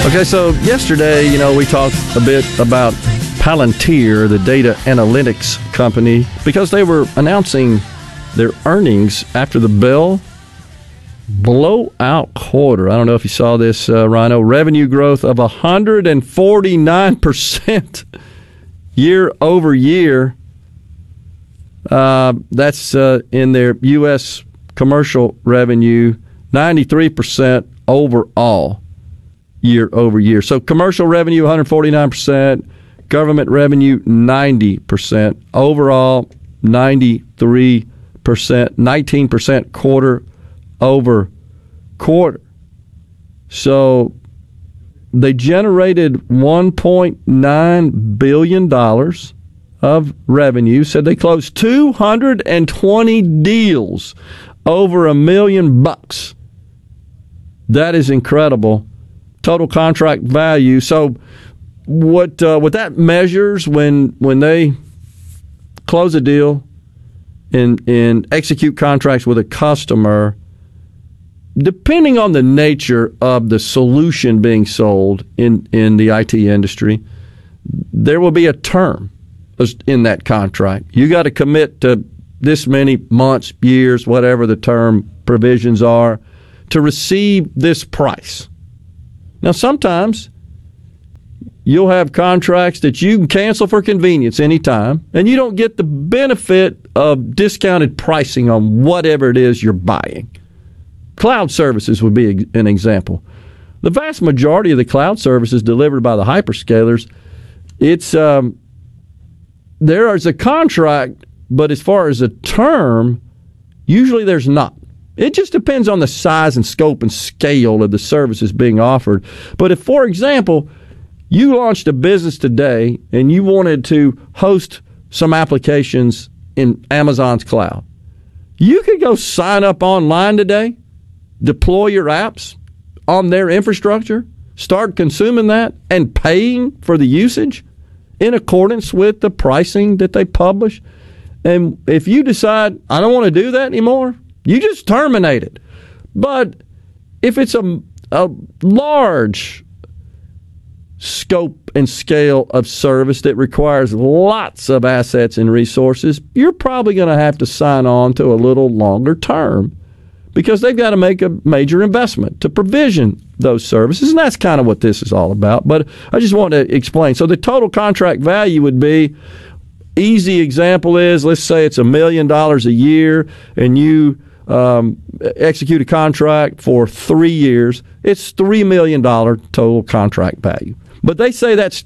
Okay, so yesterday, we talked a bit about Palantir, the data analytics company, because they were announcing their earnings after the bell blowout quarter. I don't know if you saw this, Rhino. Revenue growth of 149% year over year. That's in their U.S. commercial revenue, 93% overall year over year. So commercial revenue, 149%. Government revenue, 90%. Overall, 93%. 19% quarter over quarter. So they generated $1.9 billion of revenue. Said they closed 220 deals over $1 million. That is incredible. Total contract value. So what that measures when they close a deal and execute contracts with a customer, depending on the nature of the solution being sold in the IT industry, there will be a term in that contract. You got to commit to this many months, years, whatever the term provisions are, to receive this price. Now, sometimes you'll have contracts that you can cancel for convenience anytime, and you don't get the benefit of discounted pricing on whatever it is you're buying. Cloud services would be an example. The vast majority of the cloud services delivered by the hyperscalers, there is a contract, but as far as a term, usually there's not. It just depends on the size and scope and scale of the services being offered. But if, for example, you launched a business today and you wanted to host some applications in Amazon's cloud, you could go sign up online today, deploy your apps on their infrastructure, start consuming that and paying for the usage in accordance with the pricing that they publish. And if you decide, I don't want to do that anymore, you just terminate it. But if it's a large scope and scale of service that requires lots of assets and resources, you're probably going to have to sign on to a little longer term because they've got to make a major investment to provision those services. And that's kind of what this is all about. But I just want to explain. So the total contract value would be, easy example is, let's say it's $1 million a year and you execute a contract for 3 years. It's $3 million total contract value. But they say that's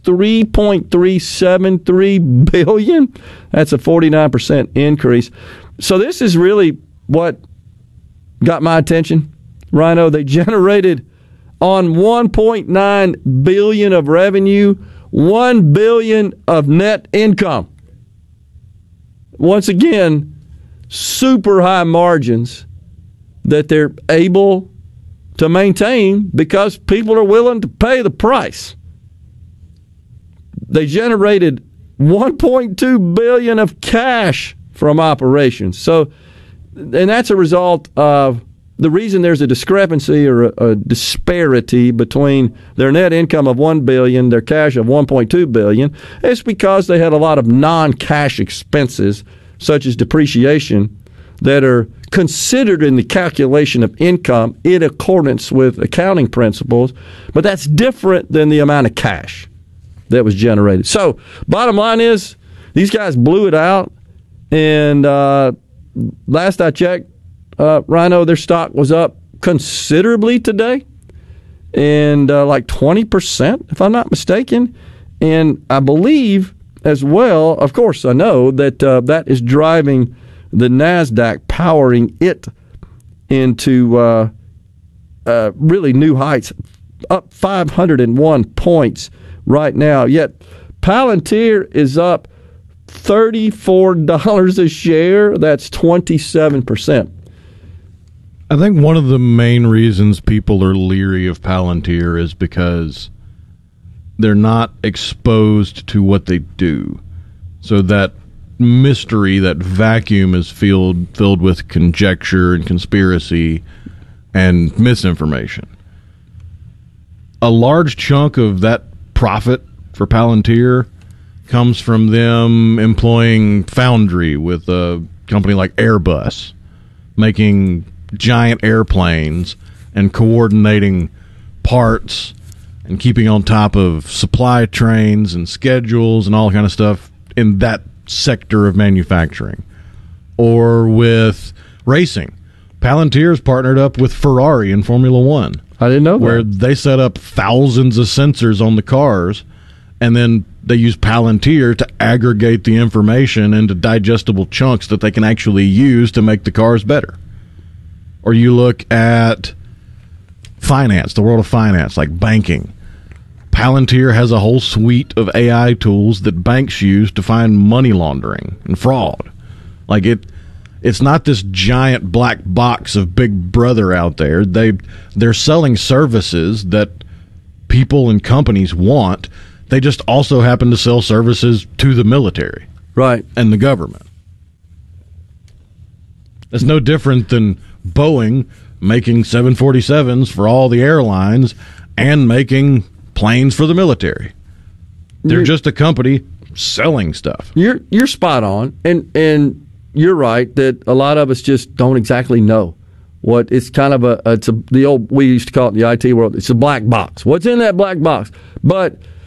$3.373 billion. That's a 49% increase. So this is really what got my attention, Rhino. They generated on $1.9 billion of revenue, $1 billion of net income. Once again, super high margins that they're able to maintain because people are willing to pay the price. They generated $1.2 billion of cash from operations. So, and that's a result of the reason there's a discrepancy or a disparity between their net income of $1 billion, their cash of $1.2 billion. It's because they had a lot of non-cash expenses, such as depreciation, that are considered in the calculation of income in accordance with accounting principles, but that's different than the amount of cash that was generated. So, bottom line is, these guys blew it out, and last I checked, Rhino, their stock was up considerably today, and like 20%, if I'm not mistaken. And I believe as well, of course, I know that that is driving the NASDAQ, powering it into really new heights, up 501 points right now. Yet Palantir is up $34 a share. That's 27%. I think one of the main reasons people are leery of Palantir is because they're not exposed to what they do. So that mystery, that vacuum is filled with conjecture and conspiracy and misinformation. a large chunk of that profit for Palantir comes from them employing Foundry with a company like Airbus, making giant airplanes and coordinating parts and keeping on top of supply trains and schedules and all kind of stuff in that sector of manufacturing. Or with racing. Palantir's partnered up with Ferrari in Formula One. I didn't know that. Where they set up thousands of sensors on the cars, and then they use Palantir to aggregate the information into digestible chunks that they can actually use to make the cars better. Or you look at finance, the world of finance, like banking. Palantir has a whole suite of AI tools that banks use to find money laundering and fraud. Like it's not this giant black box of Big Brother out there. They're selling services that people and companies want. They just also happen to sell services to the military, right, and the government. It's no different than Boeing making 747s for all the airlines and making planes for the military. They're just a company selling stuff. You're spot on, and you're right that a lot of us just don't exactly know what it's kind of the old, we used to call it in the IT world, it's a black box. What's in that black box? But